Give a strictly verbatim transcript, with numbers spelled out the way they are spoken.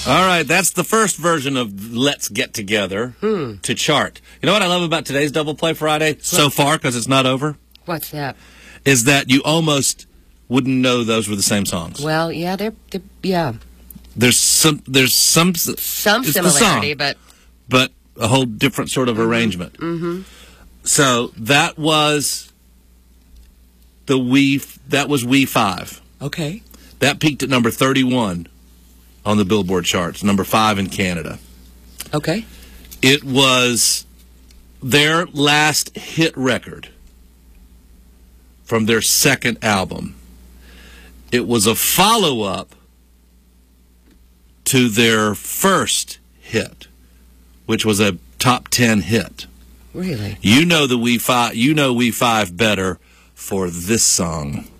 All right, that's the first version of Let's Get Together hmm. to chart. You know what I love about today's Double Play Friday so far, because it's not over? What's that? Is that you almost wouldn't know those were the same songs. Well, yeah, they're, they're yeah. There's some, there's some, some it's similarity, song, but but a whole different sort of mm-hmm. arrangement. Mm-hmm. So that was the We. That was We Five. Okay. That peaked at number thirty-one on the Billboard charts, number five in Canada. Okay. It was their last hit record from their second album. It was a follow-up to their first hit, which was a top ten hit. Really? You know the We Five. You know We Five better for this song.